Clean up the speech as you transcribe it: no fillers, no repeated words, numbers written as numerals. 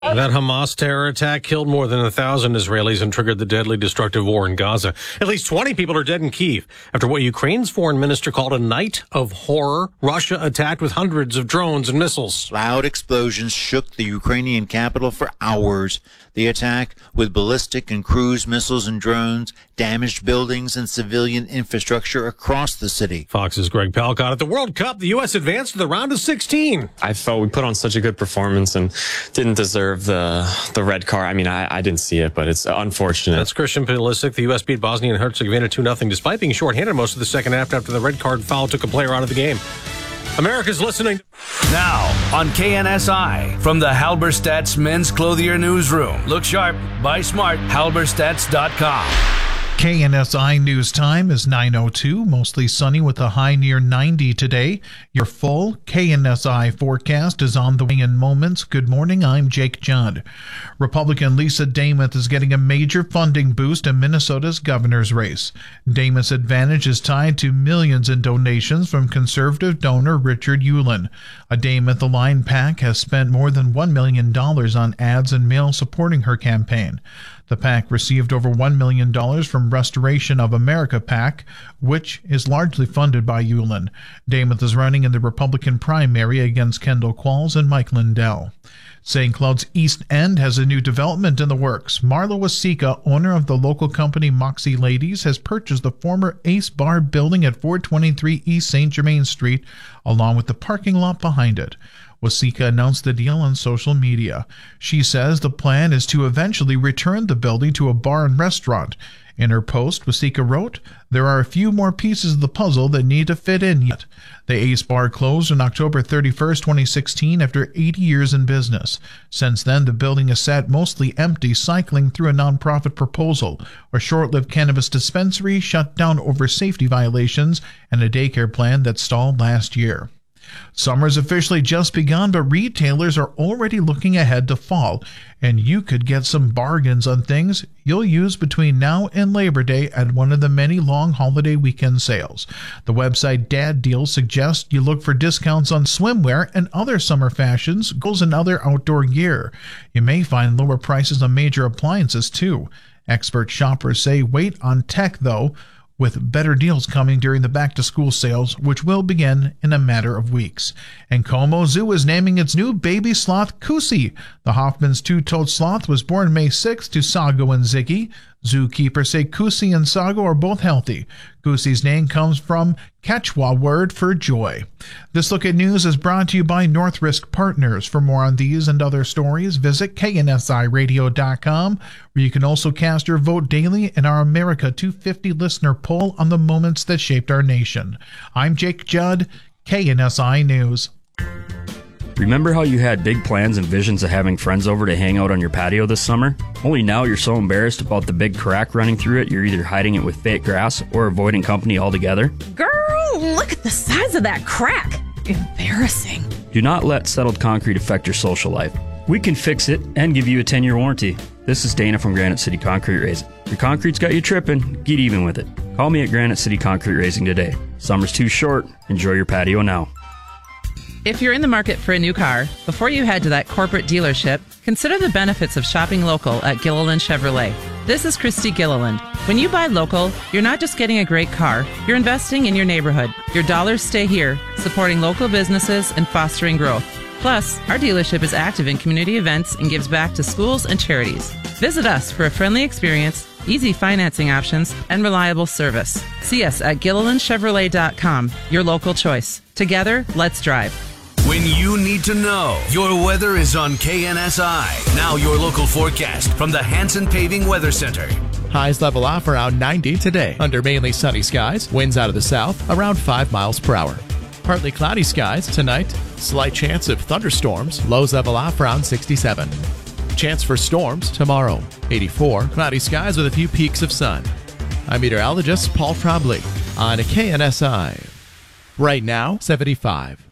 That Hamas terror attack killed more than 1,000 Israelis and triggered the deadly destructive war in Gaza. At least 20 people are dead in Kyiv after what Ukraine's foreign minister called a night of horror. Russia attacked with hundreds of drones and missiles. Loud explosions shook the Ukrainian capital for hours. The attack, with ballistic and cruise missiles and drones, damaged buildings and civilian infrastructure across the city. Fox's Greg Palcott. At the World Cup, the U.S. advanced to the round of 16. I felt we put on such a good performance and didn't deserve the red card. I mean, I didn't see it, but it's unfortunate. That's Christian Pulisic. The U.S. beat Bosnia and Herzegovina 2-0 despite being shorthanded most of the second half after the red card foul took a player out of the game. America's listening. Now on KNSI from the Halberstadt's Men's Clothier Newsroom. Look sharp, buy smart, halberstadts.com. KNSI News Time is 9:02, mostly sunny with a high near 90 today. Your full KNSI forecast is on the way in moments. Good morning, I'm Jake Judd. Republican Lisa Dameth is getting a major funding boost in Minnesota's governor's race. Dameth's advantage is tied to millions in donations from conservative donor Richard Uihlein. A Dameth-aligned PAC has spent more than $1 million on ads and mail supporting her campaign. The PAC received over $1 million from Restoration of America PAC, which is largely funded by Uihlein. Dameth is running in the Republican primary against Kendall Qualls and Mike Lindell. St. Cloud's East End has a new development in the works. Marlo Wasika, owner of the local company Moxie Ladies, has purchased the former Ace Bar building at 423 East St. Germain Street, along with the parking lot behind it. Wasika announced the deal on social media. She says the plan is to eventually return the building to a bar and restaurant. In her post, Wasika wrote, "There are a few more pieces of the puzzle that need to fit in yet." The Ace Bar closed on October 31st, 2016 after 80 years in business. Since then, the building has sat mostly empty, cycling through a nonprofit proposal, a short-lived cannabis dispensary shut down over safety violations, and a daycare plan that stalled last year. Summer's officially just begun, but retailers are already looking ahead to fall, and you could get some bargains on things you'll use between now and Labor Day at one of the many long holiday weekend sales. The website Dad Deals suggests you look for discounts on swimwear and other summer fashions, girls and other outdoor gear. You may find lower prices on major appliances too. Expert shoppers say wait on tech though, with better deals coming during the back-to-school sales, which will begin in a matter of weeks. And Como Zoo is naming its new baby sloth Kusi. The Hoffman's two-toed sloth was born May 6th to Sago and Ziggy. Zookeepers say Kusi and Sago are both healthy. Kusi's name comes from Quechua word for joy. This Look at News is brought to you by North Risk Partners. For more on these and other stories, visit KNSIRadio.com, where you can also cast your vote daily in our America 250 listener poll on the moments that shaped our nation. I'm Jake Judd, KNSI News. Remember how you had big plans and visions of having friends over to hang out on your patio this summer? Only now you're so embarrassed about the big crack running through it, you're either hiding it with fake grass or avoiding company altogether? Girl, look at the size of that crack. Embarrassing. Do not let settled concrete affect your social life. We can fix it and give you a 10-year warranty. This is Dana from Granite City Concrete Raising. Your concrete's got you tripping, get even with it. Call me at Granite City Concrete Raising today. Summer's too short. Enjoy your patio now. If you're in the market for a new car, before you head to that corporate dealership, consider the benefits of shopping local at Gilliland Chevrolet. This is Christy Gilliland. When you buy local, you're not just getting a great car, you're investing in your neighborhood. Your dollars stay here, supporting local businesses and fostering growth. Plus, our dealership is active in community events and gives back to schools and charities. Visit us for a friendly experience, easy financing options, and reliable service. See us at GillilandChevrolet.com, your local choice. Together, let's drive. When you need to know, your weather is on KNSI. Now your local forecast from the Hanson Paving Weather Center. Highs level off around 90 today. Under mainly sunny skies, winds out of the south around 5 miles per hour. Partly cloudy skies tonight. Slight chance of thunderstorms. Lows level off around 67. Chance for storms tomorrow. 84. Cloudy skies with a few peaks of sun. I'm meteorologist Paul Trombley on KNSI. Right now, 75.